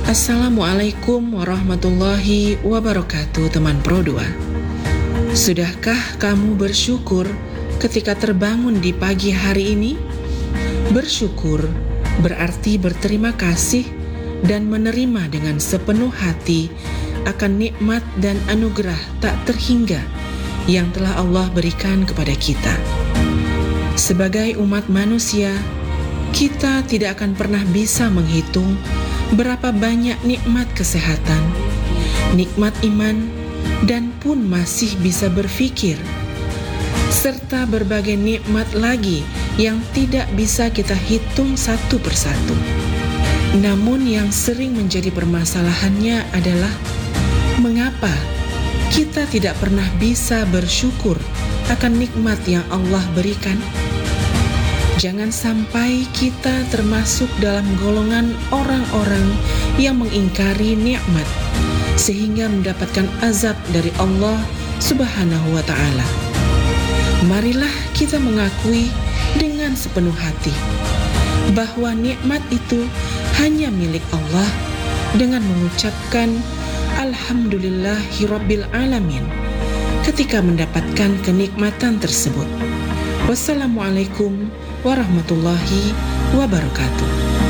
Assalamualaikum warahmatullahi wabarakatuh, teman Pro2. Sudahkah kamu bersyukur ketika terbangun di pagi hari ini? Bersyukur berarti berterima kasih dan menerima dengan sepenuh hati akan nikmat dan anugerah tak terhingga yang telah Allah berikan kepada kita. Sebagai umat manusia, kita tidak akan pernah bisa menghitung berapa banyak nikmat kesehatan, nikmat iman, dan pun masih bisa berpikir, serta berbagai nikmat lagi yang tidak bisa kita hitung satu persatu. Namun yang sering menjadi permasalahannya adalah mengapa kita tidak pernah bisa bersyukur akan nikmat yang Allah berikan. Jangan sampai kita termasuk dalam golongan orang-orang yang mengingkari nikmat sehingga mendapatkan azab dari Allah Subhanahu wa ta'ala. Marilah kita mengakui dengan sepenuh hati bahwa nikmat itu hanya milik Allah dengan mengucapkan Alhamdulillahirabbil alamin ketika mendapatkan kenikmatan tersebut. Wassalamualaikum warahmatullahi wabarakatuh.